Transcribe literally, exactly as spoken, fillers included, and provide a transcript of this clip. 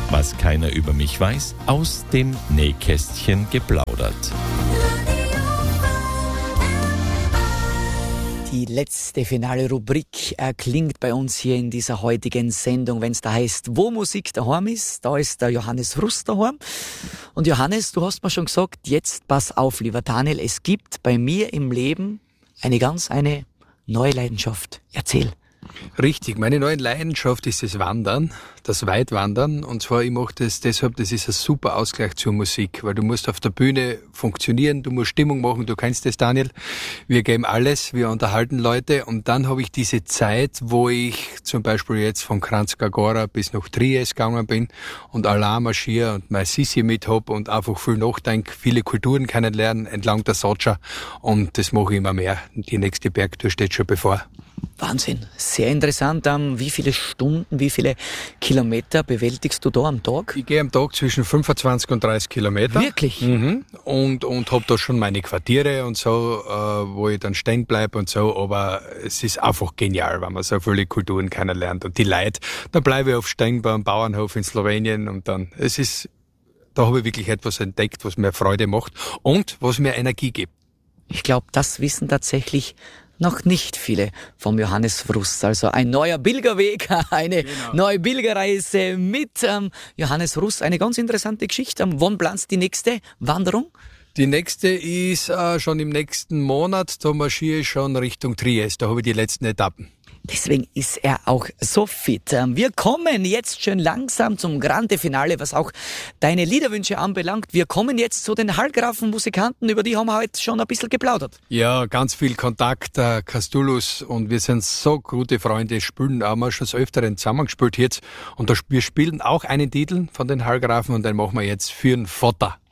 Was keiner über mich weiß, aus dem Nähkästchen geplaudert. Die letzte finale Rubrik erklingt bei uns hier in dieser heutigen Sendung, wenn es da heißt, wo Musik daheim ist. Da ist der Johannes Rust daheim. Und Johannes, du hast mir schon gesagt, jetzt pass auf, lieber Daniel, es gibt bei mir im Leben eine ganz eine neue Leidenschaft. Erzähl. Richtig, meine neue Leidenschaft ist das Wandern, das Weitwandern. Und zwar, ich mache das deshalb, das ist ein super Ausgleich zur Musik, weil du musst auf der Bühne funktionieren, du musst Stimmung machen, du kennst das, Daniel. Wir geben alles, wir unterhalten Leute und dann habe ich diese Zeit, wo ich zum Beispiel jetzt von Kranjska Gora bis nach Triest gegangen bin und allein marschiere und mein Sissi mit hab und einfach viel nachdenke, viele Kulturen kennenlernen entlang der Sotscha und das mache ich immer mehr. Die nächste Bergtour steht schon bevor. Wahnsinn, sehr interessant. Um, wie viele Stunden, wie viele Kilometer bewältigst du da am Tag? Ich gehe am Tag zwischen fünfundzwanzig und dreißig Kilometer. Wirklich? Mhm. Und, und habe da schon meine Quartiere und so, äh, wo ich dann stehen bleibe und so. Aber es ist einfach genial, wenn man so viele Kulturen kennenlernt. Und die Leute, da bleibe ich oft stehen beim Bauernhof in Slowenien und dann, es ist, da habe ich wirklich etwas entdeckt, was mir Freude macht und was mir Energie gibt. Ich glaube, das wissen tatsächlich noch nicht viele vom Johannes Rust. Also ein neuer Pilgerweg, eine genau. neue Pilgerreise mit ähm, Johannes Rust. Eine ganz interessante Geschichte. Ähm, wann planst du die nächste Wanderung? Die nächste ist äh, schon im nächsten Monat. Da marschiere ich schon Richtung Triest. Da habe ich die letzten Etappen. Deswegen ist er auch so fit. Wir kommen jetzt schön langsam zum Grande Finale, was auch deine Liederwünsche anbelangt. Wir kommen jetzt zu den Hallgrafen-Musikanten, über die haben wir heute schon ein bisschen geplaudert. Ja, ganz viel Kontakt, äh, Kastulus, und wir sind so gute Freunde, spielen auch mal schon des Öfteren zusammengespielt jetzt. Und da, wir spielen auch einen Titel von den Hallgrafen und den machen wir jetzt für den Vater.